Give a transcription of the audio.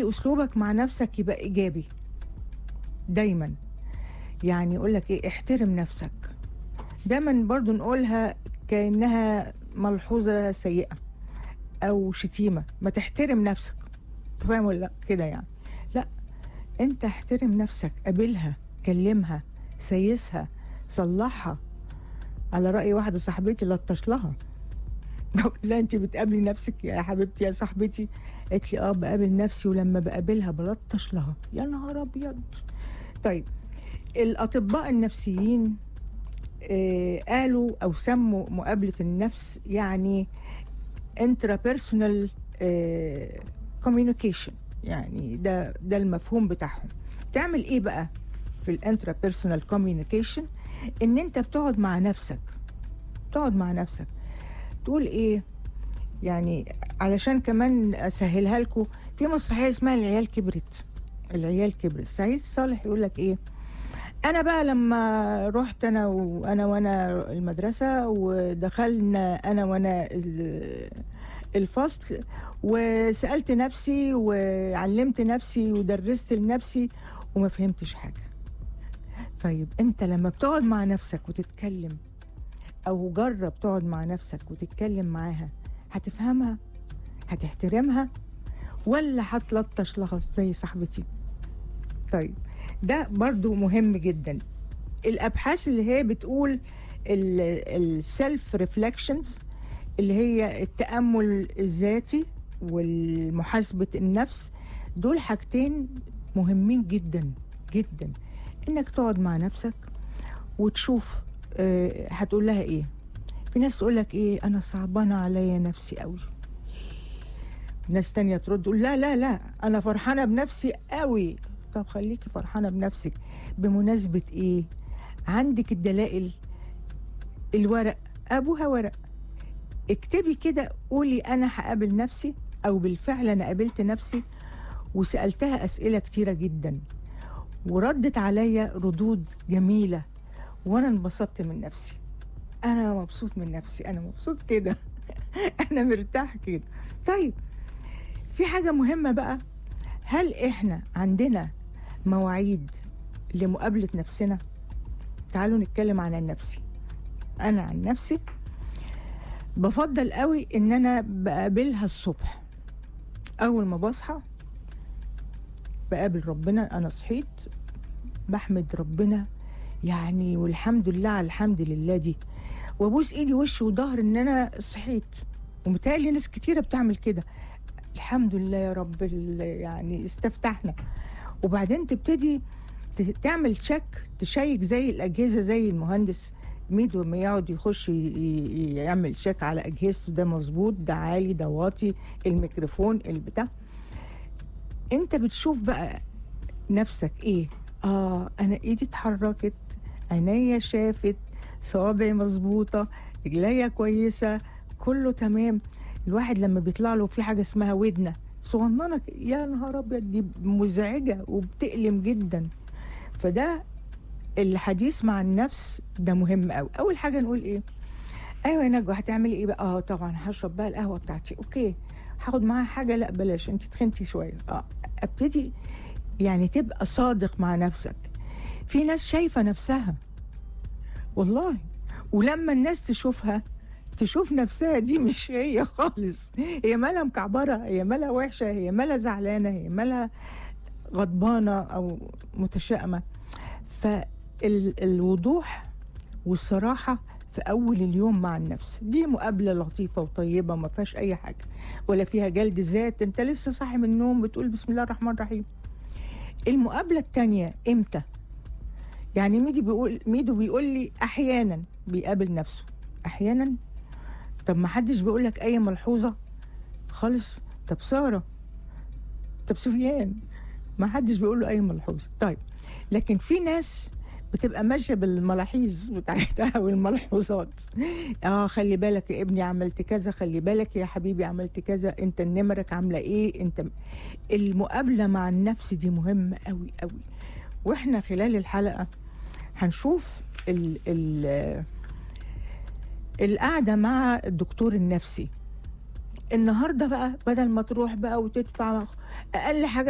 أسلوبك مع نفسك يبقى إيجابي دايما. يعني يقول لك إيه، احترم نفسك. دايما برضو نقولها كأنها ملحوظة سيئة أو شتيمة، ما تحترم نفسك، فاهم ولا لا كده يعني؟ لا، انت احترم نفسك، قابلها، كلمها، سيسها، صلحها. على رأي واحدة صاحبتي لطش لها لا انت بتقابلي نفسك يا حبيبتي يا صاحبتي؟ قالت لي بقابل نفسي، ولما بقابلها بلطش لها. يا نهار ابيض. طيب، الاطباء النفسيين قالوا او سموا مقابلة النفس يعني intrapersonal communication. يعني ده المفهوم بتاعهم. تعمل ايه بقى في الانترابيرسونال كوميونيكيشن؟ ان انت بتقعد مع نفسك، تقول ايه يعني. علشان كمان اسهلها لكم، في مسرحيه اسمها العيال كبرت. سعيد صالح يقول لك ايه، انا بقى لما رحت وانا المدرسه، ودخلنا انا وانا الفصل، وسالت نفسي وعلمت نفسي ودرست لنفسي وما فهمتش حاجه. طيب انت لما بتقعد مع نفسك وتتكلم، او جرب تقعد مع نفسك وتتكلم معاها، هتفهمها؟ هتحترمها؟ ولا هتلطش لها زي صاحبتي؟ طيب، ده برضو مهم جدا. الابحاث اللي هي بتقول السيلف ريفلكشنز، اللي هي التأمل الذاتي والمحاسبة النفس، دول حاجتين مهمين جدا جدا. انك تقعد مع نفسك وتشوف هتقول لها ايه. في ناس تقول لك ايه، انا صعبانه عليا نفسي قوي. ناس تانية ترد تقول لا لا لا، انا فرحانه بنفسي قوي. طب خليكي فرحانه بنفسك بمناسبه ايه؟ عندك الدلائل، الورق ابوها ورق، اكتبي كده، قولي انا هقابل نفسي، او بالفعل انا قابلت نفسي وسالتها اسئله كتيره جدا وردت عليا ردود جميله، وانا انبسطت من نفسي، انا مبسوط من نفسي، انا مبسوط كده انا مرتاح كده. طيب، في حاجه مهمه بقى، هل احنا عندنا مواعيد لمقابله نفسنا؟ تعالوا نتكلم عن النفسي. انا عن نفسي بفضل قوي ان انا بقابلها الصبح. اول ما بصحى بقابل ربنا، انا صحيت بحمد ربنا يعني، والحمد لله على الحمد لله دي، وابوس ايدي وش وظهر ان انا صحيت. ومتهيألي ناس كتيره بتعمل كده، الحمد لله يا رب يعني استفتحنا. وبعدين تبتدي تعمل تشيك، تشيك زي الاجهزه، زي المهندس ميدو لما يقعد يخش يعمل تشيك على اجهزته، ده مظبوط، ده عالي، ده واطي، الميكروفون، البتاع. انت بتشوف بقى نفسك ايه. انا ايدي اتحركت، عينيا شافت، صوابعي مظبوطه، رجليا كويسه، كله تمام. الواحد لما بيطلع له في حاجه اسمها ودنه صغننه، يا نهار ابيض، دي مزعجه وبتألم جدا. فده الحديث مع النفس ده مهم قوي. اول حاجه نقول ايه، ايوه يا نجوى هتعملي ايه بقى؟ طبعا هشرب بقى القهوه بتاعتي. اوكي، هاخد معاها حاجه؟ لا بلاش، انت تخنتي شويه. ابتدي يعني تبقى صادق مع نفسك. في ناس شايفه نفسها والله، ولما الناس تشوف نفسها دي مش هي خالص، هي مالها مكعبره، هي مالها وحشه، هي مالها زعلانه، هي مالها غضبانه او متشائمه. فالوضوح والصراحه في اول اليوم مع النفس دي مقابله لطيفه وطيبه، ما فيهاش اي حاجه ولا فيها جلد ذات. انت لسه صاحي من النوم بتقول بسم الله الرحمن الرحيم. المقابله الثانيه امتى؟ يعني ميدو بيقول لي احيانا بيقابل نفسه، احيانا. طب ما حدش بيقول لك اي ملحوظه خالص؟ طب ساره، طب سفيان، ما حدش بيقول له اي ملحوظه. طيب، لكن في ناس بتبقى ماشيه بالملاحظ بتاعتها والملحوظات. خلي بالك يا ابني عملت كذا، خلي بالك يا حبيبي عملت كذا، انت نمرك عامله ايه، انت. المقابله مع النفس دي مهمه قوي قوي. واحنا خلال الحلقه هنشوف القعده مع الدكتور النفسي النهارده بقى، بدل ما تروح بقى وتدفع اقل حاجه